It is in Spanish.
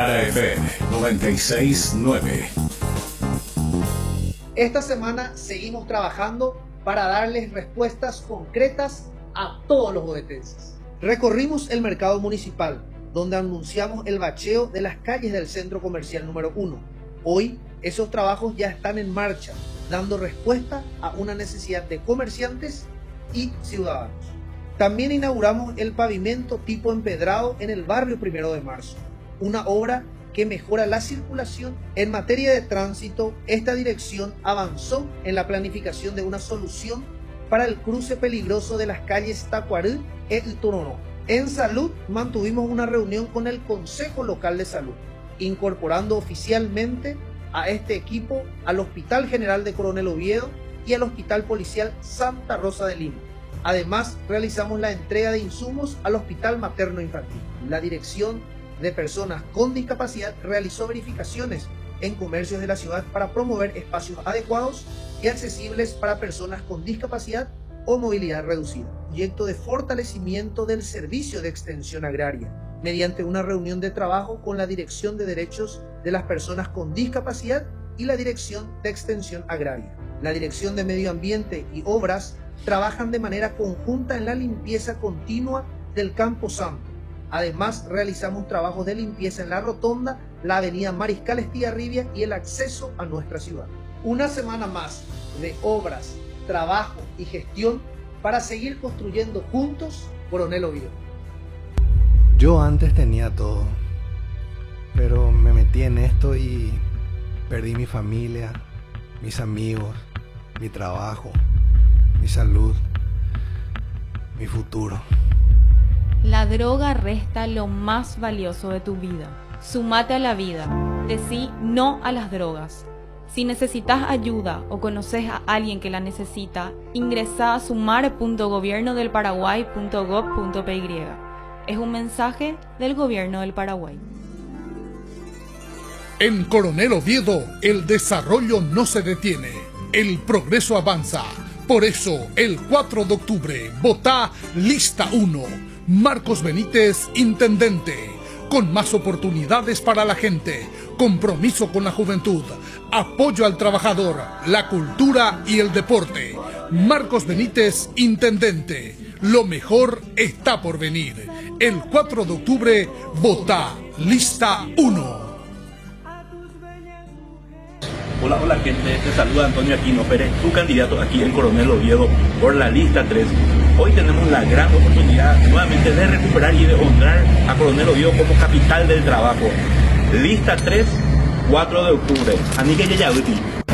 Clara FM 96.9. Esta semana seguimos trabajando para darles respuestas concretas a todos los bodetenses. Recorrimos el mercado municipal, donde anunciamos el bacheo de las calles del centro comercial número 1. Hoy, esos trabajos ya están en marcha, dando respuesta a una necesidad de comerciantes y ciudadanos. También inauguramos el pavimento tipo empedrado en el barrio 1 de Marzo, una obra que mejora la circulación. En materia de tránsito, esta dirección avanzó en la planificación de una solución para el cruce peligroso de las calles Tacuarú y El Toronó. En salud, mantuvimos una reunión con el Consejo Local de Salud, incorporando oficialmente a este equipo al Hospital General de Coronel Oviedo y al Hospital Policial Santa Rosa de Lima. Además, realizamos la entrega de insumos al Hospital Materno Infantil. La Dirección de Personas con Discapacidad realizó verificaciones en comercios de la ciudad para promover espacios adecuados y accesibles para personas con discapacidad o movilidad reducida. Proyecto de fortalecimiento del servicio de extensión agraria, mediante una reunión de trabajo con la Dirección de Derechos de las Personas con Discapacidad y la Dirección de Extensión Agraria. La Dirección de Medio Ambiente y Obras trabajan de manera conjunta en la limpieza continua del Campo Santo. Además, realizamos trabajos de limpieza en la rotonda, la avenida Mariscal Estigarribia y el acceso a nuestra ciudad. Una semana más de obras, trabajo y gestión para seguir construyendo juntos Coronel Oviedo. Yo antes tenía todo, pero me metí en esto y perdí mi familia, mis amigos, mi trabajo, mi salud, mi futuro. La droga resta lo más valioso de tu vida. Sumate a la vida. Decí no a las drogas. Si necesitas ayuda o conoces a alguien que la necesita, ingresa a sumare.gobiernodelparaguay.gov.py. Es un mensaje del Gobierno del Paraguay. En Coronel Oviedo, el desarrollo no se detiene. El progreso avanza. Por eso, el 4 de octubre, votá Lista 1. Marcos Benítez, Intendente. Con más oportunidades para la gente, compromiso con la juventud, apoyo al trabajador, la cultura y el deporte. Marcos Benítez, Intendente. Lo mejor está por venir. El 4 de octubre, votá Lista 1. Hola gente, te saluda Antonio Aquino Pérez, tu candidato aquí en Coronel Oviedo por la lista 3. Hoy tenemos la gran oportunidad nuevamente de recuperar y de honrar a Coronel Oviedo como capital del trabajo. Lista 3, 4 de octubre. Anique Yayabuti.